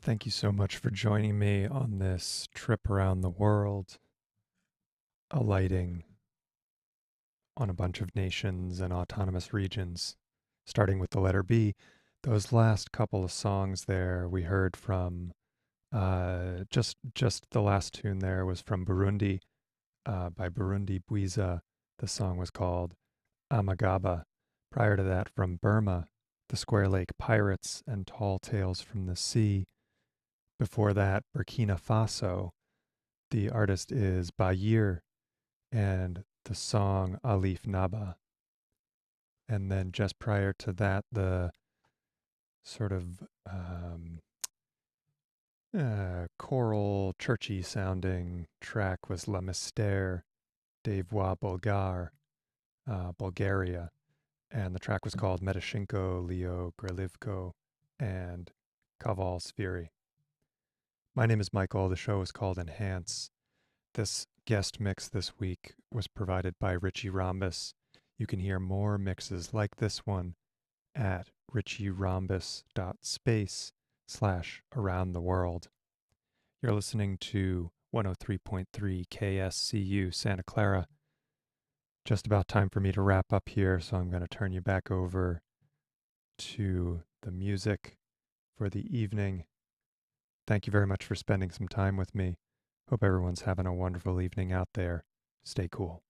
Thank you so much for joining me on this trip around the world, alighting on a bunch of nations and autonomous regions, starting with the letter B. Those last couple of songs there we heard from just the last tune there was from Burundi by Burundi Bwiza. The song was called Amagaba. Prior to that, from Burma, the Square Lake Pirates and Tall Tales from the Sea. Before that, Burkina Faso. The artist is Bayir and the song Alif Naba. And then just prior to that, the sort of choral, churchy sounding track was La Mystère des Voix Bulgares, Bulgaria. And the track was called Medashenko, Leo Grelivko, and Kaval Sphiri. My name is Michael. The show is called Enhance. This guest mix this week was provided by Richie Rhombus. You can hear more mixes like this one at richierhombus.space/around the world. You're listening to 103.3 KSCU Santa Clara. Just about time for me to wrap up here, so I'm going to turn you back over to the music for the evening. Thank you very much for spending some time with me. Hope everyone's having a wonderful evening out there. Stay cool.